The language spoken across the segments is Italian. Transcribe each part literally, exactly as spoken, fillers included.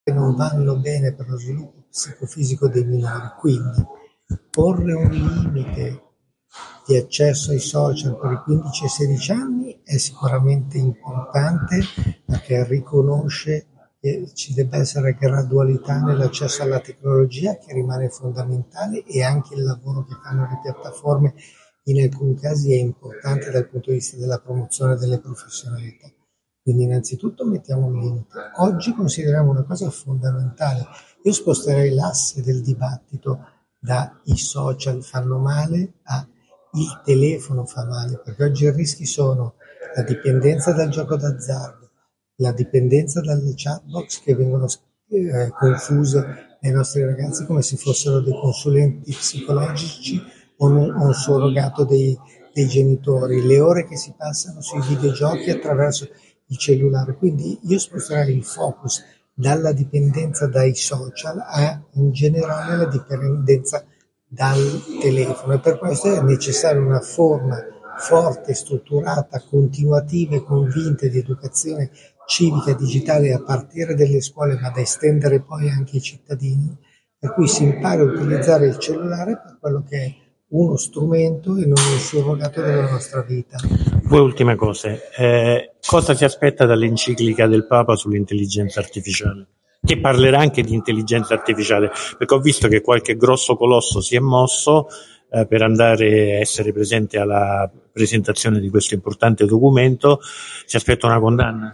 non vanno bene per lo sviluppo psicofisico dei minori. Quindi porre un limite di accesso ai social per i quindici e sedici anni è sicuramente importante, perché riconosce che ci debba essere gradualità nell'accesso alla tecnologia, che rimane fondamentale, e anche il lavoro che fanno le piattaforme in alcuni casi è importante dal punto di vista della promozione delle professionalità. Quindi innanzitutto mettiamo un limite. Oggi consideriamo una cosa fondamentale. Io sposterei l'asse del dibattito da i social fanno male a il telefono fa male, perché oggi i rischi sono la dipendenza dal gioco d'azzardo, la dipendenza dalle chatbox che vengono eh, confuse ai nostri ragazzi come se fossero dei consulenti psicologici o un, o un surrogato dei, dei genitori, le ore che si passano sui videogiochi attraverso il cellulare. Quindi io sposterei il focus dalla dipendenza dai social a in generale la dipendenza dal telefono, e per questo è necessaria una forma forte, strutturata, continuativa e convinta di educazione civica digitale a partire dalle scuole, ma da estendere poi anche ai cittadini, per cui si impara a utilizzare il cellulare per quello che è uno strumento e non un surrogato della nostra vita. Due ultime cose. Eh, cosa si aspetta dall'enciclica del Papa sull'intelligenza artificiale? Che parlerà anche di intelligenza artificiale, perché ho visto che qualche grosso colosso si è mosso eh, per andare a essere presente alla presentazione di questo importante documento. Si aspetta una condanna?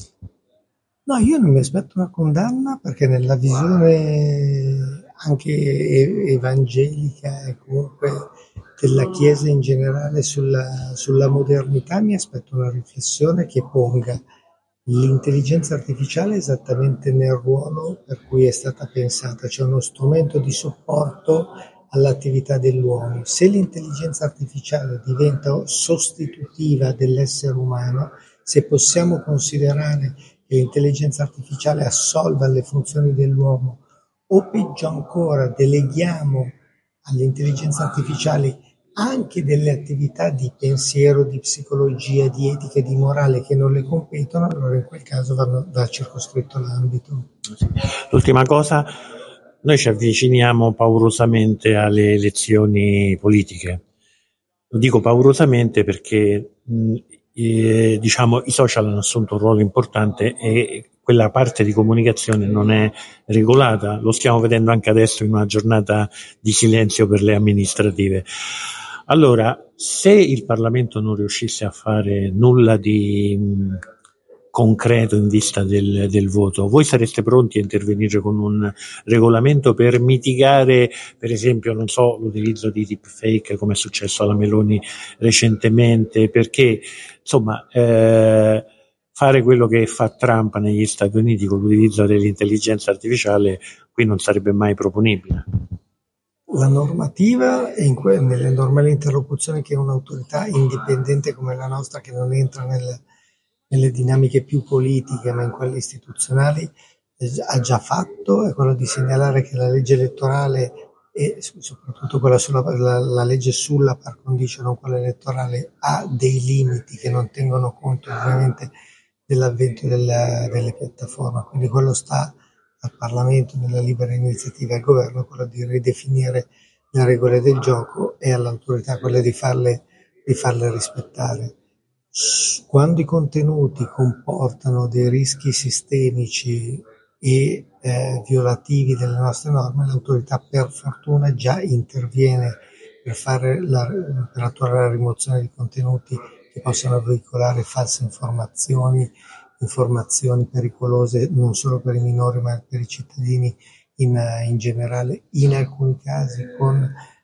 No, io non mi aspetto una condanna, perché nella visione anche evangelica e comunque della Chiesa in generale sulla, sulla modernità mi aspetto una riflessione che ponga l'intelligenza artificiale esattamente nel ruolo per cui è stata pensata, cioè uno strumento di supporto all'attività dell'uomo. Se l'intelligenza artificiale diventa sostitutiva dell'essere umano, se possiamo considerare che l'intelligenza artificiale assolva le funzioni dell'uomo, o peggio ancora deleghiamo all'intelligenza artificiale anche delle attività di pensiero, di psicologia, di etica e di morale che non le competono, allora in quel caso vanno, va circoscritto l'ambito. L'ultima cosa, noi ci avviciniamo paurosamente alle elezioni politiche. Lo dico paurosamente perché mh, eh, diciamo i social hanno assunto un ruolo importante e quella parte di comunicazione non è regolata. Lo stiamo vedendo anche adesso in una giornata di silenzio per le amministrative. Allora, se il Parlamento non riuscisse a fare nulla di mh, concreto in vista del, del voto, voi sareste pronti a intervenire con un regolamento per mitigare, per esempio, non so, l'utilizzo di deepfake come è successo alla Meloni recentemente, perché insomma eh, fare quello che fa Trump negli Stati Uniti con l'utilizzo dell'intelligenza artificiale qui non sarebbe mai proponibile. La normativa è in que- nelle normali interlocuzioni che un'autorità indipendente come la nostra, che non entra nel, nelle dinamiche più politiche ma in quelle istituzionali, eh, ha già fatto, è quello di segnalare che la legge elettorale e soprattutto quella sulla la, la legge sulla par condicio, non quella elettorale, ha dei limiti che non tengono conto ovviamente dell'avvento della, delle piattaforme, quindi quello sta al Parlamento, nella libera iniziativa, al governo, quello di ridefinire le regole del gioco, e all'autorità quella di farle, di farle rispettare. Quando i contenuti comportano dei rischi sistemici e eh, violativi delle nostre norme, l'autorità per fortuna già interviene per, fare la, per attuare la rimozione di contenuti che possano veicolare false informazioni, informazioni pericolose non solo per i minori ma per i cittadini in, in generale, in alcuni casi con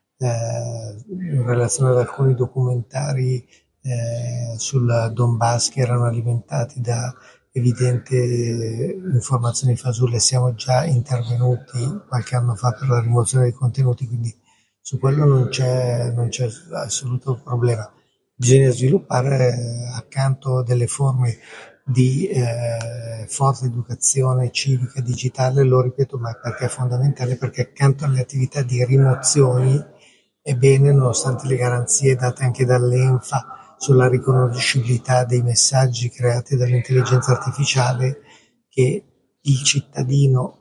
eh, in relazione ad alcuni documentari eh, sul Donbass che erano alimentati da evidenti informazioni fasulle. Siamo già intervenuti qualche anno fa per la rimozione dei contenuti, quindi su quello non c'è, non c'è assoluto problema. Bisogna sviluppare accanto delle forme di eh, forte educazione civica digitale, lo ripeto, ma perché è fondamentale, perché accanto alle attività di rimozioni è bene, nonostante le garanzie date anche dall'ENFA sulla riconoscibilità dei messaggi creati dall'intelligenza artificiale, che il cittadino